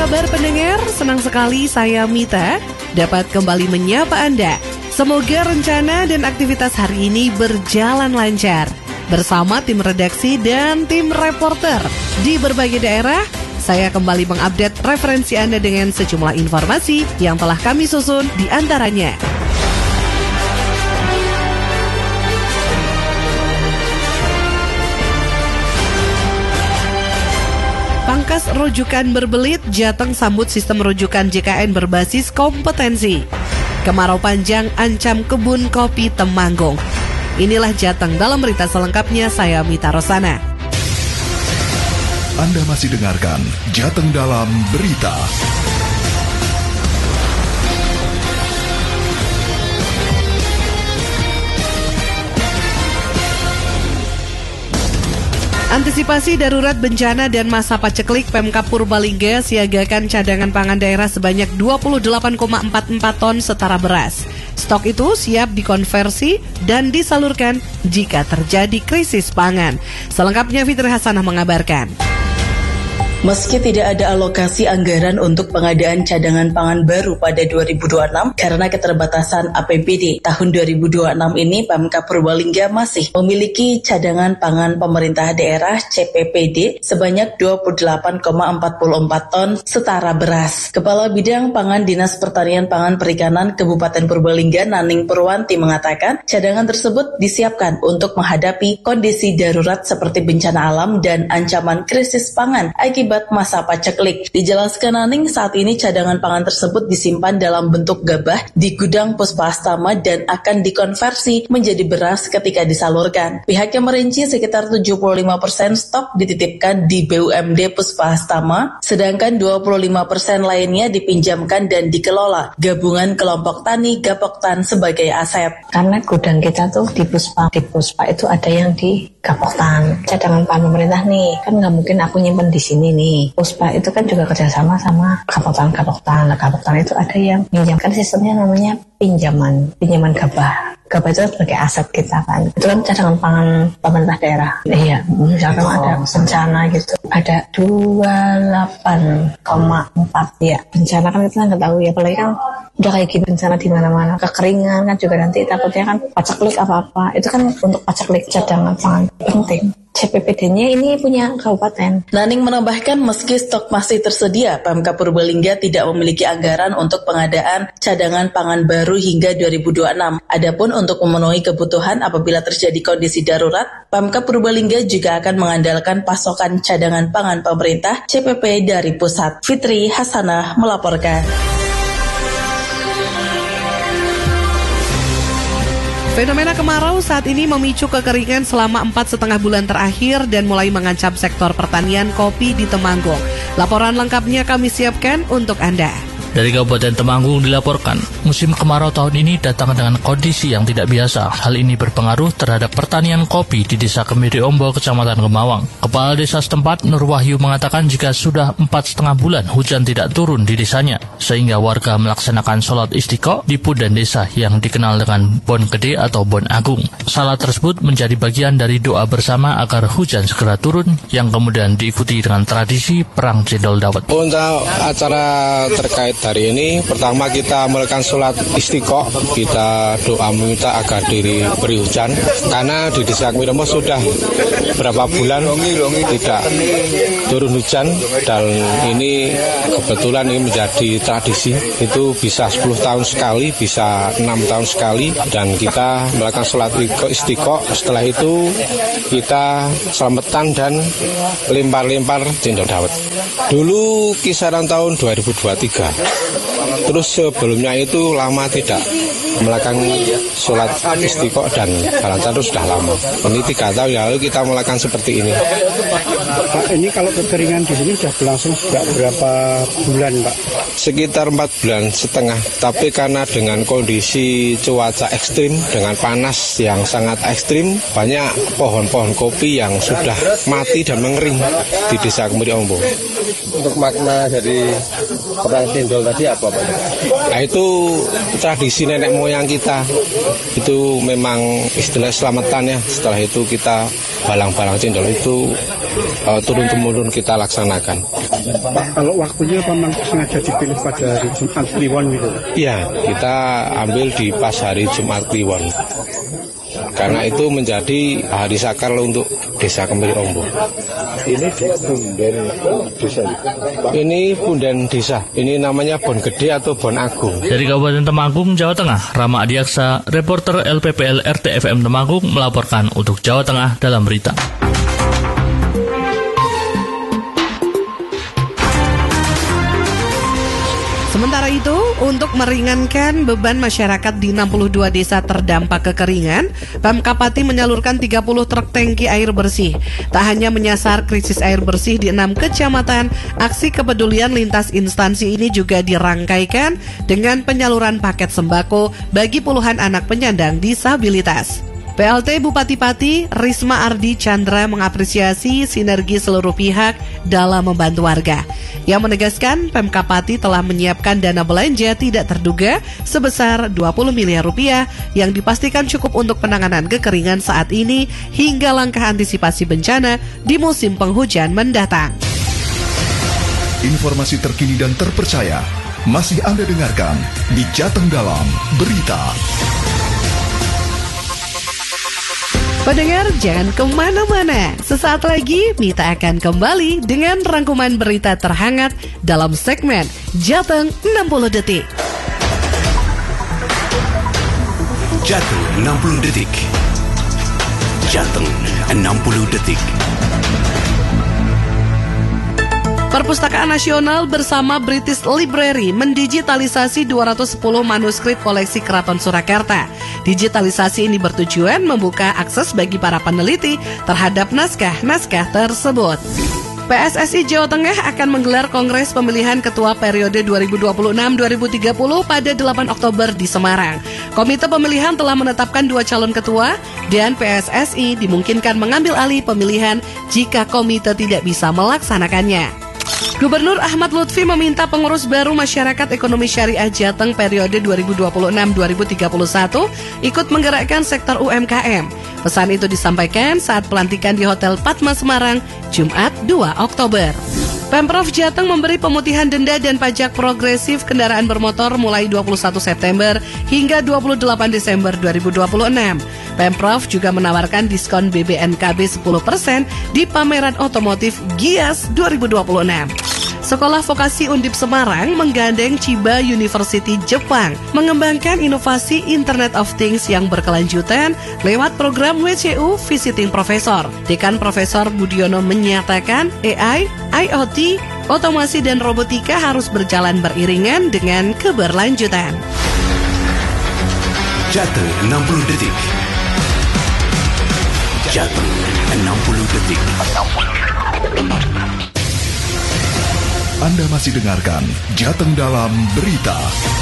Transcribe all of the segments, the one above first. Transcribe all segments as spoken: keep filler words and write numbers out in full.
kabar pendengar? Senang sekali saya Mita dapat kembali menyapa Anda. Semoga rencana dan aktivitas hari ini berjalan lancar. Bersama tim redaksi dan tim reporter di berbagai daerah, saya kembali mengupdate referensi Anda dengan sejumlah informasi yang telah kami susun di antaranya. Pangkas rujukan berbelit, Jateng sambut sistem rujukan J K N berbasis kompetensi. Kemarau panjang ancam kebun kopi Temanggung. Inilah Jateng dalam berita selengkapnya, saya Mita Rosana. Anda masih dengarkan Jateng dalam berita. Antisipasi darurat bencana dan masa paceklik, Pemkab Purbalingga siagakan cadangan pangan daerah sebanyak dua puluh delapan koma empat empat ton setara beras. Stok itu siap dikonversi dan disalurkan jika terjadi krisis pangan. Selengkapnya Fitri Hasanah mengabarkan. Meski tidak ada alokasi anggaran untuk pengadaan cadangan pangan baru pada dua ribu dua puluh enam karena keterbatasan A P B D, tahun dua ribu dua puluh enam ini Pemkab Purbalingga masih memiliki cadangan pangan pemerintah daerah C P P D sebanyak dua puluh delapan koma empat empat ton setara beras. Kepala Bidang Pangan Dinas Pertanian Pangan Perikanan Kabupaten Purbalingga Naning Purwanti mengatakan cadangan tersebut disiapkan untuk menghadapi kondisi darurat seperti bencana alam dan ancaman krisis pangan akibat masa paceklik. Dijelaskan Naning, saat ini cadangan pangan tersebut disimpan dalam bentuk gabah di gudang Puspastama dan akan dikonversi menjadi beras ketika disalurkan. Pihaknya merinci sekitar tujuh puluh lima persen stok dititipkan di B U M D Puspastama, sedangkan dua puluh lima persen lainnya dipinjamkan dan dikelola Gabungan Kelompok Tani Gapoktan sebagai aset. Karena gudang kita tuh di Puspa, di Puspa itu ada yang di Gapoktan. Cadangan pangan pemerintah nih, kan nggak mungkin aku nyimpen di sini nih. Puspa itu kan juga kerjasama sama Gapoktan-Gapoktan. Nah, Gapoktan itu ada yang pinjamkan, sistemnya namanya pinjaman, pinjaman gabah. Gabah itu sebagai aset kita kan. Itu kan cadangan pangan pemerintah daerah. Iya, misalkan oh. ada bencana gitu. Ada dua puluh delapan koma empat ya. Bencana kan kita nggak tahu ya, apalagi kan udah kayak gini bencana di mana-mana. Kekeringan kan juga nanti takutnya kan paceklik apa-apa. Itu kan untuk paceklik cadangan pangan penting. C P P D-nya ini punya kabupaten. Naning menambahkan meski stok masih tersedia, Pemkab Purbalingga tidak memiliki anggaran untuk pengadaan cadangan pangan baru hingga dua ribu dua puluh enam. Adapun untuk memenuhi kebutuhan apabila terjadi kondisi darurat, Pemkab Purbalingga juga akan mengandalkan pasokan cadangan pangan pemerintah C P P dari pusat. Fitri Hasanah melaporkan. Fenomena kemarau saat ini memicu kekeringan selama empat setengah bulan terakhir dan mulai mengancam sektor pertanian kopi di Temanggung. Laporan lengkapnya kami siapkan untuk Anda. Dari Kabupaten Temanggung dilaporkan, musim kemarau tahun ini datang dengan kondisi yang tidak biasa. Hal ini berpengaruh terhadap pertanian kopi di Desa Kemiri Ombo, Kecamatan Kemawang. Kepala desa setempat, Nur Wahyu, mengatakan jika sudah empat setengah bulan hujan tidak turun di desanya, sehingga warga melaksanakan sholat istiqo di punden desa yang dikenal dengan Bon Gede atau Bon Agung. Salat tersebut menjadi bagian dari doa bersama agar hujan segera turun, yang kemudian diikuti dengan tradisi perang cendol dawet. Untuk acara terkait hari ini, pertama kita melakukan sholat istiqo, kita doa meminta agar diberi hujan, karena di Desa Kemiromo sudah berapa bulan tidak turun hujan, dan ini kebetulan ini menjadi tradisi, itu bisa sepuluh tahun sekali, bisa enam tahun sekali, dan kita melakukan sholat istiqo. Setelah itu kita selamatan dan lempar-lempar cendol dawet. Dulu kisaran tahun dua ribu dua puluh tiga. Terus sebelumnya itu lama tidak melakukan sholat istiqo dan balantan itu sudah lama. Ini tiga tahun yang lalu kita melakukan seperti ini. Pak, ini kalau kekeringan di sini sudah berlangsung sejak berapa bulan, Pak? Sekitar empat bulan setengah. Tapi karena dengan kondisi cuaca ekstrim, dengan panas yang sangat ekstrim, banyak pohon-pohon kopi yang sudah mati dan mengering di Desa Kemiri Ombo. Untuk makna dari perang cendol tadi apa, Pak? Nah, itu tradisi nenek moyang kita. Itu memang istilah selamatannya. Setelah itu kita balang-balang cendol itu uh, turun-temurun kita laksanakan. Pak, kalau waktunya memang sengaja dipilih pada hari Jumat Kliwon gitu? Iya, kita ambil di pas hari Jumat Kliwon. Karena itu menjadi hari sakral untuk Desa Kemiri Ombo. Ini di punden desa. Ini punden desa. Ini namanya Bon Gede atau Bon Agung. Dari Kabupaten Temanggung, Jawa Tengah, Rama Adiaksa, reporter L P P L R T F M Temanggung melaporkan untuk Jawa Tengah dalam berita. Sementara itu, untuk meringankan beban masyarakat di enam puluh dua desa terdampak kekeringan, Pemkab Pati menyalurkan tiga puluh truk tangki air bersih. Tak hanya menyasar krisis air bersih di enam kecamatan, aksi kepedulian lintas instansi ini juga dirangkaikan dengan penyaluran paket sembako bagi puluhan anak penyandang disabilitas. P L T Bupati Pati, Risma Ardi Chandra mengapresiasi sinergi seluruh pihak dalam membantu warga. Yang menegaskan Pemkab Pati telah menyiapkan dana belanja tidak terduga sebesar dua puluh miliar rupiah yang dipastikan cukup untuk penanganan kekeringan saat ini hingga langkah antisipasi bencana di musim penghujan mendatang. Informasi terkini dan terpercaya masih Anda dengarkan di Jateng Dalam Berita. Pendengar, jangan kemana-mana. Sesaat lagi, Mita akan kembali dengan rangkuman berita terhangat dalam segmen Jateng enam puluh detik. Jateng enam puluh detik. Jateng enam puluh detik. Perpustakaan Nasional bersama British Library mendigitalisasi dua ratus sepuluh manuskrip koleksi Keraton Surakarta. Digitalisasi ini bertujuan membuka akses bagi para peneliti terhadap naskah-naskah tersebut. P S S I Jawa Tengah akan menggelar Kongres Pemilihan Ketua periode dua ribu dua puluh enam sampai dua ribu tiga puluh pada delapan Oktober di Semarang. Komite pemilihan telah menetapkan dua calon ketua dan P S S I dimungkinkan mengambil alih pemilihan jika komite tidak bisa melaksanakannya. Gubernur Ahmad Lutfi meminta pengurus baru Masyarakat Ekonomi Syariah Jateng periode dua ribu dua puluh enam sampai dua ribu tiga puluh satu ikut menggerakkan sektor U M K M. Pesan itu disampaikan saat pelantikan di Hotel Padma Semarang, Jumat dua Oktober. Pemprov Jateng memberi pemutihan denda dan pajak progresif kendaraan bermotor mulai dua puluh satu September hingga dua puluh delapan Desember dua ribu dua puluh enam. Pemprov juga menawarkan diskon B B N K B sepuluh persen di pameran otomotif Gias dua ribu dua puluh enam. Sekolah Vokasi Undip Semarang menggandeng Chiba University Jepang mengembangkan inovasi Internet of Things yang berkelanjutan lewat program W C U Visiting Professor. Dekan Profesor Budiono menyatakan A I, I O T, otomasi dan robotika harus berjalan beriringan dengan keberlanjutan. Jateng enam puluh detik. Jateng enam puluh detik. Anda masih dengarkan Jateng Dalam Berita.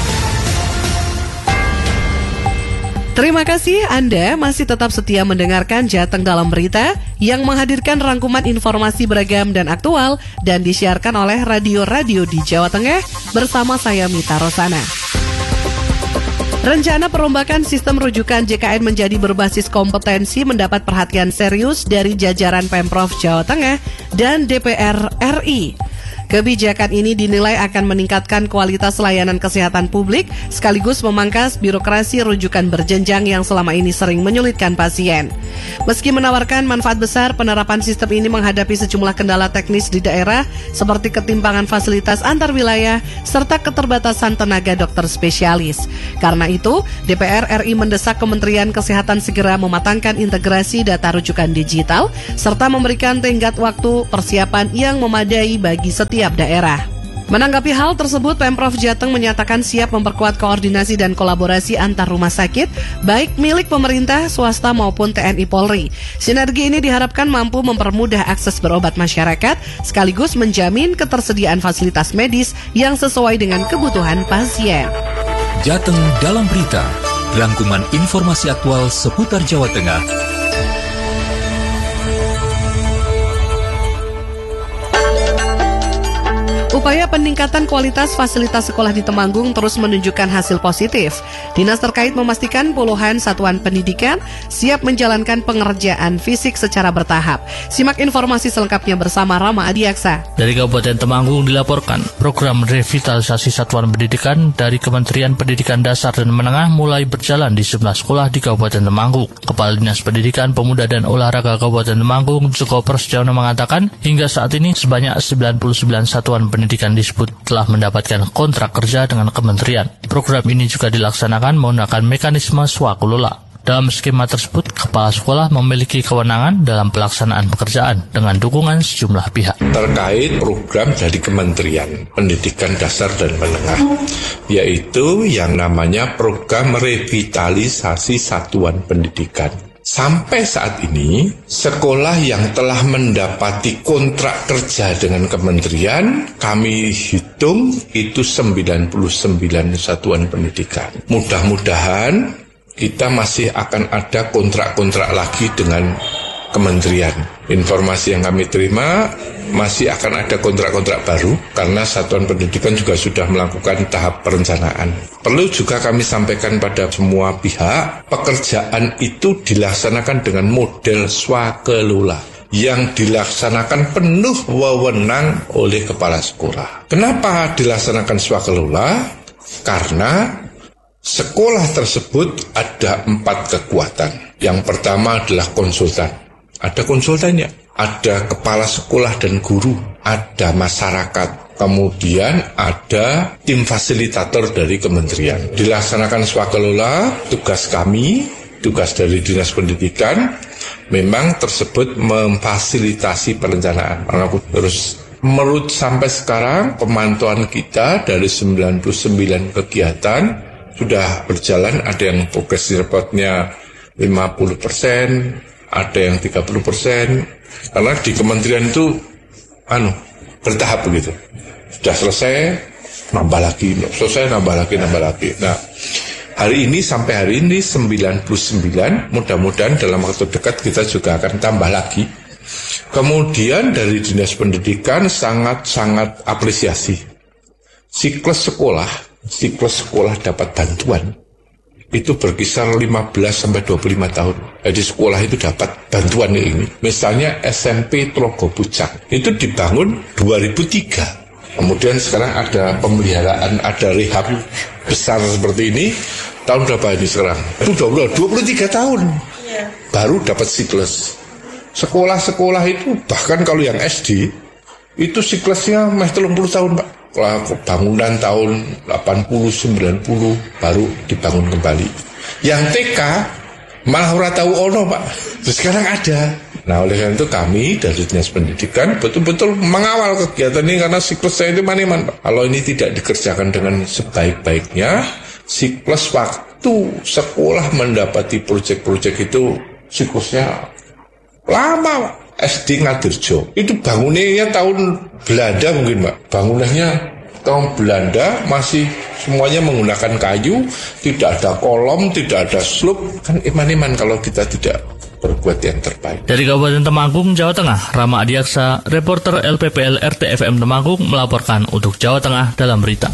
Terima kasih Anda masih tetap setia mendengarkan Jateng Dalam Berita yang menghadirkan rangkuman informasi beragam dan aktual dan disiarkan oleh radio-radio di Jawa Tengah bersama saya Mita Rosana. Rencana perombakan sistem rujukan J K N menjadi berbasis kompetensi mendapat perhatian serius dari jajaran Pemprov Jawa Tengah dan D P R R I. Kebijakan ini dinilai akan meningkatkan kualitas layanan kesehatan publik sekaligus memangkas birokrasi rujukan berjenjang yang selama ini sering menyulitkan pasien. Meski menawarkan manfaat besar, penerapan sistem ini menghadapi sejumlah kendala teknis di daerah seperti ketimpangan fasilitas antar wilayah serta keterbatasan tenaga dokter spesialis. Karena itu, D P R R I mendesak Kementerian Kesehatan segera mematangkan integrasi data rujukan digital serta memberikan tenggat waktu persiapan yang memadai bagi setiap daerah. Menanggapi hal tersebut, Pemprov Jateng menyatakan siap memperkuat koordinasi dan kolaborasi antar rumah sakit, baik milik pemerintah, swasta maupun T N I Polri. Sinergi ini diharapkan mampu mempermudah akses berobat masyarakat, sekaligus menjamin ketersediaan fasilitas medis yang sesuai dengan kebutuhan pasien. Jateng Dalam Berita, rangkuman informasi aktual seputar Jawa Tengah. Upaya peningkatan kualitas fasilitas sekolah di Temanggung terus menunjukkan hasil positif. Dinas terkait memastikan puluhan satuan pendidikan siap menjalankan pengerjaan fisik secara bertahap. Simak informasi selengkapnya bersama Rama Adiaksa. Dari Kabupaten Temanggung dilaporkan, program revitalisasi satuan pendidikan dari Kementerian Pendidikan Dasar dan Menengah mulai berjalan di sebelah sekolah di Kabupaten Temanggung. Kepala Dinas Pendidikan, Pemuda dan Olahraga Kabupaten Temanggung, Joko Prasetyono mengatakan, hingga saat ini sebanyak sembilan puluh sembilan satuan pendidikan disebut telah mendapatkan kontrak kerja dengan kementerian. Program ini juga dilaksanakan menggunakan mekanisme swakelola. Dalam skema tersebut, kepala sekolah memiliki kewenangan dalam pelaksanaan pekerjaan dengan dukungan sejumlah pihak. Terkait program dari Kementerian Pendidikan Dasar dan Menengah, yaitu yang namanya program revitalisasi satuan pendidikan. Sampai saat ini, sekolah yang telah mendapati kontrak kerja dengan kementerian, kami hitung itu sembilan puluh sembilan satuan pendidikan. Mudah-mudahan kita masih akan ada kontrak-kontrak lagi dengan kementerian. Informasi yang kami terima, masih akan ada kontrak-kontrak baru, karena satuan pendidikan juga sudah melakukan tahap perencanaan. Perlu juga kami sampaikan pada semua pihak, pekerjaan itu dilaksanakan dengan model swakelola, yang dilaksanakan penuh wewenang oleh kepala sekolah. Kenapa dilaksanakan swakelola? Karena sekolah tersebut ada empat kekuatan. Yang pertama adalah konsultan. Ada konsultannya, ada kepala sekolah dan guru, ada masyarakat, kemudian ada tim fasilitator dari kementerian. Dilaksanakan swakelola, tugas kami, tugas dari Dinas Pendidikan, memang tersebut memfasilitasi perencanaan. Terus menurut sampai sekarang pemantauan kita dari sembilan puluh sembilan kegiatan sudah berjalan, ada yang progress reportnya lima puluh persen, ada yang tiga puluh persen, karena di kementerian itu anu bertahap begitu. Sudah selesai, nambah lagi, selesai, nambah lagi, nambah lagi. Nah, hari ini sampai hari ini sembilan puluh sembilan, mudah-mudahan dalam waktu dekat kita juga akan tambah lagi. Kemudian dari Dinas Pendidikan sangat-sangat apresiasi. Siklus sekolah, siklus sekolah dapat bantuan itu berkisar lima belas sampai dua puluh lima tahun. Jadi sekolah itu dapat bantuan ini. Misalnya S M P Tlogo Pucang itu dibangun dua ribu tiga. Kemudian sekarang ada pemeliharaan, ada rehab besar seperti ini. Tahun berapa ini sekarang? Itu dua puluh tiga tahun. Baru dapat siklus. Sekolah-sekolah itu bahkan kalau yang S D itu siklusnya meh tiga puluh tahun, Pak. Bangunan tahun delapan puluh sembilan puluh baru dibangun kembali. Yang T K malah ora tahu ono, Pak. Terus sekarang ada. Nah, oleh karena itu kami dari Dinas Pendidikan betul-betul mengawal kegiatan ini, karena siklusnya itu maniman, Pak. Kalau ini tidak dikerjakan dengan sebaik-baiknya, siklus waktu sekolah mendapati proyek-proyek itu siklusnya lama, Pak. S D Ngadirjo itu bangunannya tahun Belanda mungkin, Pak. Bangunannya tahun Belanda, masih semuanya menggunakan kayu, tidak ada kolom, tidak ada slope. Kan iman-iman kalau kita tidak berbuat yang terbaik. Dari Kabupaten Temanggung, Jawa Tengah, Rama Adiaksa, reporter L P P L R T F M Temanggung melaporkan untuk Jawa Tengah dalam berita.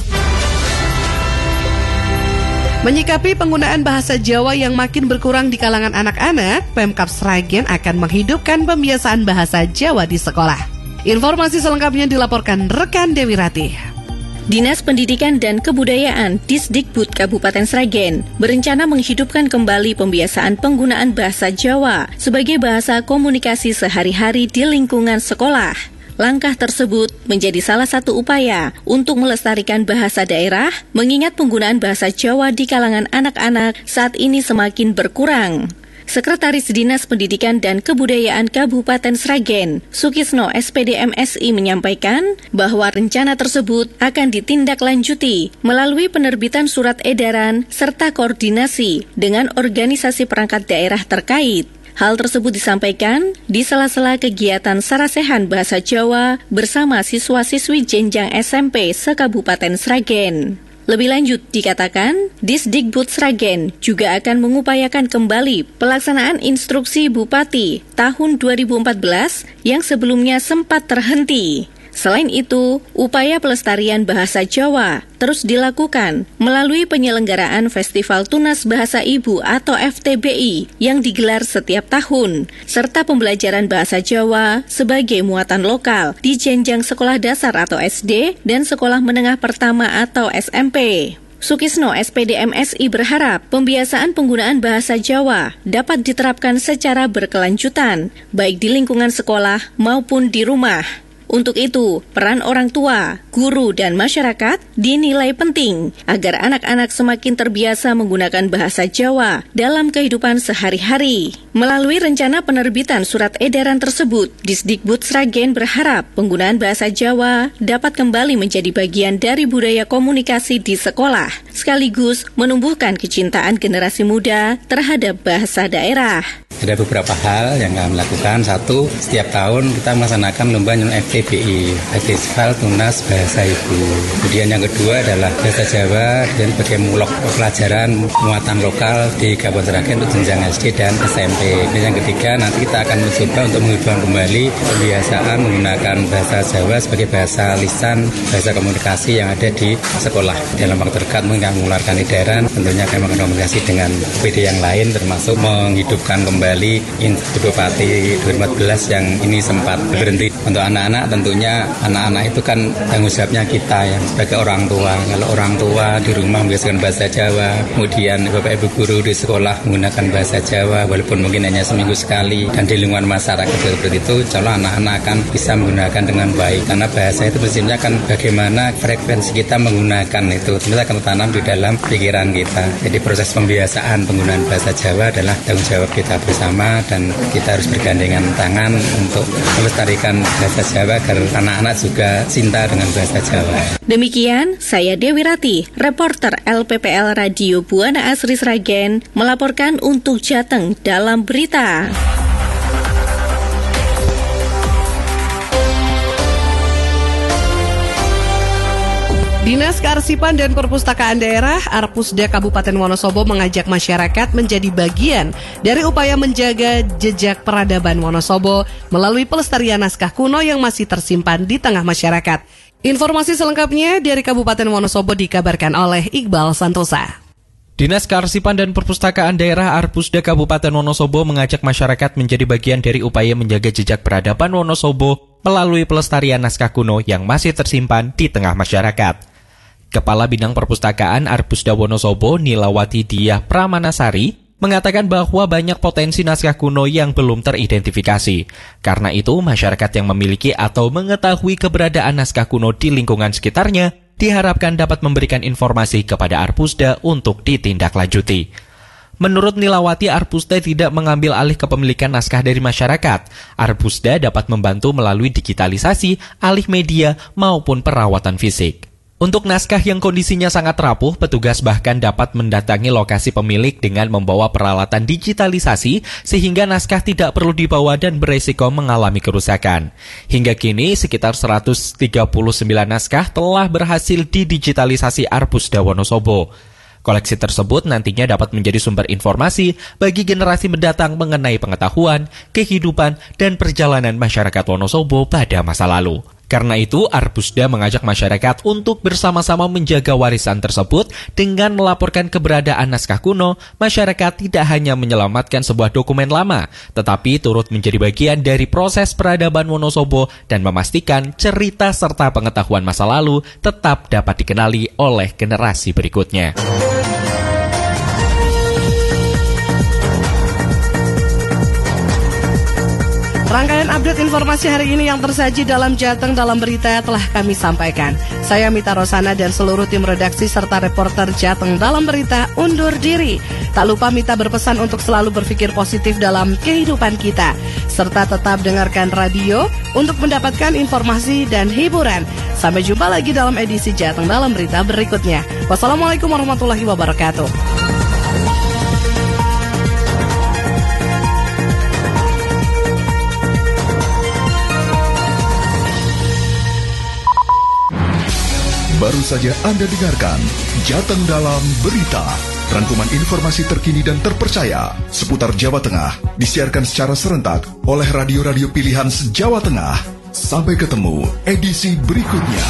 Menyikapi penggunaan bahasa Jawa yang makin berkurang di kalangan anak-anak, Pemkab Sragen akan menghidupkan pembiasaan bahasa Jawa di sekolah. Informasi selengkapnya dilaporkan rekan Dewi Ratih. Dinas Pendidikan dan Kebudayaan Disdikbud Kabupaten Sragen berencana menghidupkan kembali pembiasaan penggunaan bahasa Jawa sebagai bahasa komunikasi sehari-hari di lingkungan sekolah. Langkah tersebut menjadi salah satu upaya untuk melestarikan bahasa daerah, mengingat penggunaan bahasa Jawa di kalangan anak-anak saat ini semakin berkurang. Sekretaris Dinas Pendidikan dan Kebudayaan Kabupaten Sragen, Sukisno S P D M S I menyampaikan bahwa rencana tersebut akan ditindaklanjuti melalui penerbitan surat edaran serta koordinasi dengan organisasi perangkat daerah terkait. Hal tersebut disampaikan di sela-sela kegiatan sarasehan bahasa Jawa bersama siswa-siswi jenjang S M P se-Kabupaten Sragen. Lebih lanjut dikatakan, Disdikbud Sragen juga akan mengupayakan kembali pelaksanaan instruksi Bupati tahun dua ribu empat belas yang sebelumnya sempat terhenti. Selain itu, upaya pelestarian bahasa Jawa terus dilakukan melalui penyelenggaraan Festival Tunas Bahasa Ibu atau F T B I yang digelar setiap tahun, serta pembelajaran bahasa Jawa sebagai muatan lokal di jenjang sekolah dasar atau S D dan sekolah menengah pertama atau S M P. Sukisno S P D M S I berharap pembiasaan penggunaan bahasa Jawa dapat diterapkan secara berkelanjutan, baik di lingkungan sekolah maupun di rumah. Untuk itu, peran orang tua, guru, dan masyarakat dinilai penting agar anak-anak semakin terbiasa menggunakan bahasa Jawa dalam kehidupan sehari-hari. Melalui rencana penerbitan surat edaran tersebut, Disdikbud Sragen berharap penggunaan bahasa Jawa dapat kembali menjadi bagian dari budaya komunikasi di sekolah, sekaligus menumbuhkan kecintaan generasi muda terhadap bahasa daerah. Ada beberapa hal yang kami lakukan. Satu, setiap tahun kita melaksanakan lomba F T B I, Festival Tunas Bahasa Ibu. Kemudian yang kedua adalah bahasa Jawa dan sebagai mulok pelajaran muatan lokal di Kabupaten Sragen untuk jenjang S D dan S M P. Dan yang ketiga, nanti kita akan mencoba untuk menghidupkan kembali kebiasaan menggunakan bahasa Jawa sebagai bahasa lisan, bahasa komunikasi yang ada di sekolah. Dalam waktu dekat mungkin akan mengeluarkan edaran, tentunya akan mengkomunikasi dengan P D yang lain, termasuk menghidupkan kembali kembali Bupati dua ribu empat belas yang ini sempat berhenti. Untuk anak-anak tentunya anak-anak itu kan tanggung jawabnya kita ya sebagai orang tua. Kalau orang tua di rumah membiasakan bahasa Jawa, kemudian Bapak Ibu guru di sekolah menggunakan bahasa Jawa walaupun mungkin hanya seminggu sekali, dan di lingkungan masyarakat seperti itu, insya Allah anak-anak akan bisa menggunakan dengan baik. Karena bahasa itu prinsipnya kan bagaimana frekuensi kita menggunakan itu tentu akan tertanam di dalam pikiran kita. Jadi proses pembiasaan penggunaan bahasa Jawa adalah tanggung jawab kita bersama, dan kita harus bergandengan tangan untuk melestarikan bahasa Jawa agar anak-anak juga cinta dengan bahasa Jawa. Demikian, saya Dewi Rati, reporter L P P L Radio Buana Asri Sragen, melaporkan untuk Jateng dalam berita. Dinas Kearsipan dan Perpustakaan Daerah Arpusda Kabupaten Wonosobo mengajak masyarakat menjadi bagian dari upaya menjaga jejak peradaban Wonosobo melalui pelestarian naskah kuno yang masih tersimpan di tengah masyarakat. Informasi selengkapnya dari Kabupaten Wonosobo dikabarkan oleh Iqbal Santosa. Dinas Kearsipan dan Perpustakaan Daerah Arpusda Kabupaten Wonosobo mengajak masyarakat menjadi bagian dari upaya menjaga jejak peradaban Wonosobo melalui pelestarian naskah kuno yang masih tersimpan di tengah masyarakat. Kepala Bidang Perpustakaan Arpusda Wonosobo, Nilawati Diah Pramanasari, mengatakan bahwa banyak potensi naskah kuno yang belum teridentifikasi. Karena itu, masyarakat yang memiliki atau mengetahui keberadaan naskah kuno di lingkungan sekitarnya diharapkan dapat memberikan informasi kepada Arpusda untuk ditindaklanjuti. Menurut Nilawati, Arpusda tidak mengambil alih kepemilikan naskah dari masyarakat. Arpusda dapat membantu melalui digitalisasi, alih media, maupun perawatan fisik. Untuk naskah yang kondisinya sangat rapuh, petugas bahkan dapat mendatangi lokasi pemilik dengan membawa peralatan digitalisasi sehingga naskah tidak perlu dibawa dan beresiko mengalami kerusakan. Hingga kini, sekitar seratus tiga puluh sembilan naskah telah berhasil didigitalisasi Arpusda Wonosobo. Koleksi tersebut nantinya dapat menjadi sumber informasi bagi generasi mendatang mengenai pengetahuan, kehidupan, dan perjalanan masyarakat Wonosobo pada masa lalu. Karena itu, Arpusda mengajak masyarakat untuk bersama-sama menjaga warisan tersebut dengan melaporkan keberadaan naskah kuno. Masyarakat tidak hanya menyelamatkan sebuah dokumen lama, tetapi turut menjadi bagian dari proses peradaban Wonosobo dan memastikan cerita serta pengetahuan masa lalu tetap dapat dikenali oleh generasi berikutnya. Rangkaian update informasi hari ini yang tersaji dalam Jateng dalam berita telah kami sampaikan. Saya Mita Rosana dan seluruh tim redaksi serta reporter Jateng dalam berita undur diri. Tak lupa Mita berpesan untuk selalu berpikir positif dalam kehidupan kita, serta tetap dengarkan radio untuk mendapatkan informasi dan hiburan. Sampai jumpa lagi dalam edisi Jateng dalam berita berikutnya. Wassalamualaikum warahmatullahi wabarakatuh. Baru saja Anda dengarkan Jateng dalam Berita. Rangkuman informasi terkini dan terpercaya seputar Jawa Tengah disiarkan secara serentak oleh radio-radio pilihan se-Jawa Tengah. Sampai ketemu edisi berikutnya.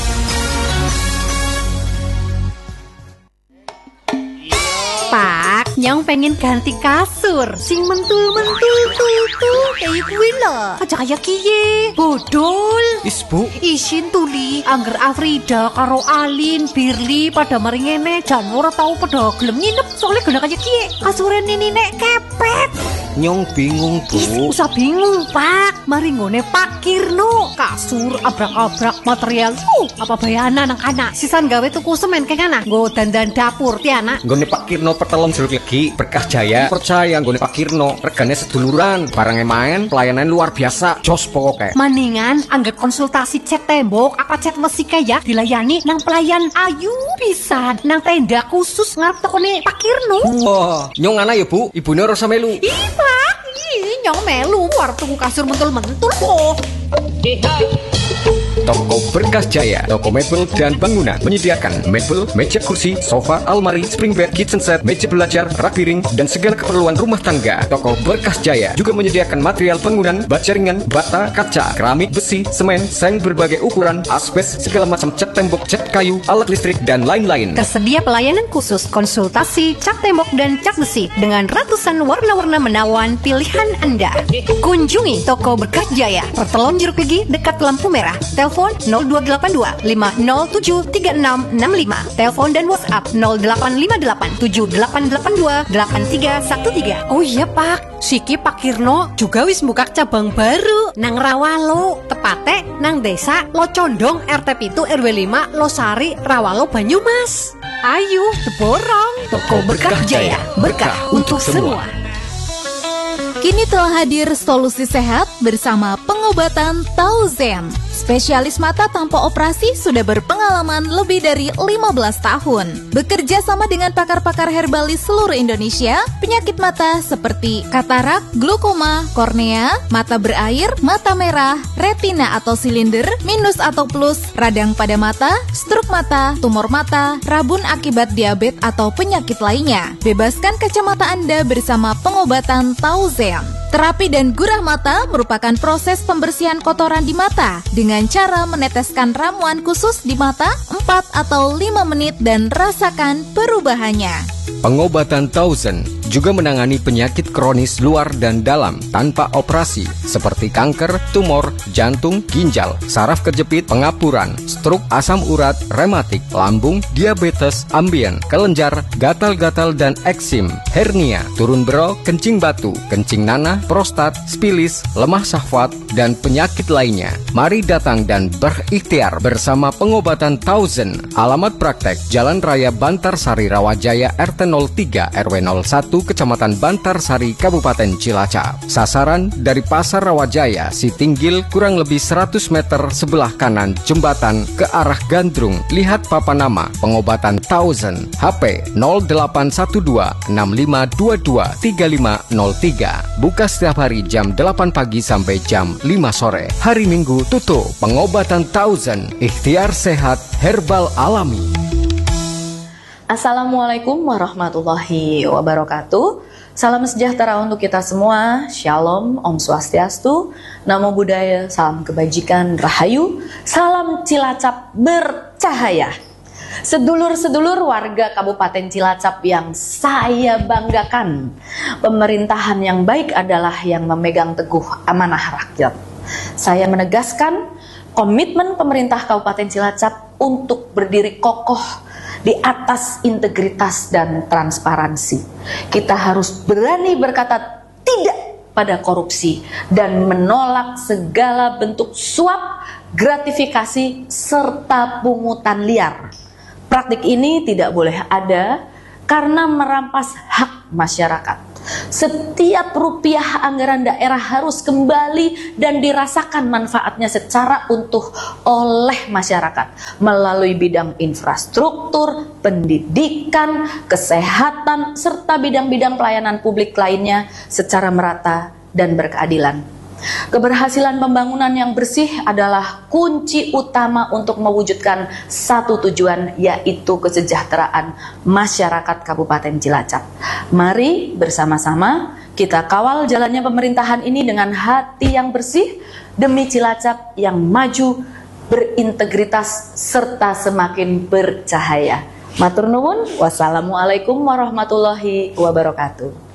Pak, Nyong pengen ganti kasur sing mentul-mentul tuh kayak gue lah. Aja kayak kiye bodol. Is bu, isin tuli angger Afrida karo Alin Birli pada mari ngene jan ora tau pada gelem nginep soalnya gena kayak kiye kasure ini nek kepet. Nyong bingung bu. Is, usah bingung Pak, mari ngone Pak Kirno kasur abrak-abrak material uh, apa bayana nang kana sisan gawe tuku semen kayak kana nggo dandan dapur tiana nggone Pak Kirno pertelon jeruk legi Berkah Jaya. Percaya nggone Pak Kirno regane seduluran, barangnya main, pelayanan luar biasa, jos pokoknya. Maningan angger konsultasi cat tembok apa cat besi kayak dilayani nang pelayan ayu pisan nang tenda khusus ngarep tokone Pak Kirno. Wah, nyong ana ya bu, ibune ora usah melu. Ih Pak, ih nyong melu war tuku kasur mentul-mentul kok. Toko Berkah Jaya, toko mebel dan bangunan menyediakan mebel, meja kursi, sofa, almari, spring bed, kitchen set, meja belajar, rak piring, dan segala keperluan rumah tangga. Toko Berkah Jaya juga menyediakan material bangunan, baja ringan, bata, kaca, keramik, besi, semen, seng berbagai ukuran, asbes, segala macam cat tembok, cat kayu, alat listrik, dan lain-lain. Tersedia pelayanan khusus konsultasi cat tembok dan cat besi dengan ratusan warna-warna menawan pilihan Anda. Kunjungi Toko Berkah Jaya, Pertelon Jeruk Legi dekat lampu merah. Telepon nol dua delapan dua lima nol tujuh tiga enam enam lima. Telepon dan WhatsApp nol delapan lima delapan tujuh delapan delapan dua delapan tiga satu tiga. Oh iya Pak, Siki Pak Kirno juga wis buka cabang baru nang Rawalo, tepate nang desa Locondong R T pitu R W lima Losari Rawalo Banyumas. Ayo teborong Toko Berkah Jaya, berkah untuk semua. Kini telah hadir solusi sehat bersama pengobatan Tauzen. Spesialis mata tanpa operasi sudah berpengalaman lebih dari lima belas tahun. Bekerja sama dengan pakar-pakar herbalis seluruh Indonesia, penyakit mata seperti katarak, glaukoma, kornea, mata berair, mata merah, retina atau silinder, minus atau plus, radang pada mata, stroke mata, tumor mata, rabun akibat diabetes atau penyakit lainnya. Bebaskan kacamata Anda bersama pengobatan Tauzen. Terapi dan gurah mata merupakan proses pembersihan kotoran di mata dengan cara meneteskan ramuan khusus di mata empat atau lima menit dan rasakan perubahannya. Pengobatan Tauzen juga menangani penyakit kronis luar dan dalam tanpa operasi seperti kanker, tumor, jantung, ginjal, saraf kejepit, pengapuran, stroke, asam urat, rematik, lambung, diabetes, ambien, kelenjar, gatal-gatal dan eksim, hernia, turun bero, kencing batu, kencing nanah, prostat, spilis, lemah syahwat, dan penyakit lainnya. Mari datang dan berikhtiar bersama pengobatan Tauzen. Alamat praktek Jalan Raya Bantarsari Rawajaya R T nol tiga R W nol satu Kecamatan Bantarsari Kabupaten Cilacap. Sasaran dari Pasar Rawajaya, Sitinggil kurang lebih seratus meter sebelah kanan jembatan ke arah Gandrung. Lihat papan nama pengobatan Tauzen. H P nol delapan satu dua enam lima dua dua tiga lima nol tiga. Buka setiap hari jam delapan pagi sampai jam lima sore. Hari Minggu tutup. Pengobatan Tauzen, ikhtiar sehat herbal alami. Assalamualaikum warahmatullahi wabarakatuh. Salam sejahtera untuk kita semua. Shalom, Om Swastiastu, Namo Buddhaya, salam kebajikan, rahayu, salam Cilacap bercahaya. Sedulur-sedulur warga Kabupaten Cilacap yang saya banggakan, pemerintahan yang baik adalah yang memegang teguh amanah rakyat. Saya menegaskan komitmen pemerintah Kabupaten Cilacap untuk berdiri kokoh di atas integritas dan transparansi. Kita harus berani berkata tidak pada korupsi dan menolak segala bentuk suap, gratifikasi, serta pungutan liar. Praktik ini tidak boleh ada karena merampas hak masyarakat. Setiap rupiah anggaran daerah harus kembali dan dirasakan manfaatnya secara utuh oleh masyarakat melalui bidang infrastruktur, pendidikan, kesehatan, serta bidang-bidang pelayanan publik lainnya secara merata dan berkeadilan. Keberhasilan pembangunan yang bersih adalah kunci utama untuk mewujudkan satu tujuan, yaitu kesejahteraan masyarakat Kabupaten Cilacap. Mari bersama-sama Kita kawal jalannya pemerintahan ini dengan hati yang bersih demi Cilacap yang maju, berintegritas, serta semakin bercahaya. Matur nuwun, wassalamualaikum warahmatullahi wabarakatuh.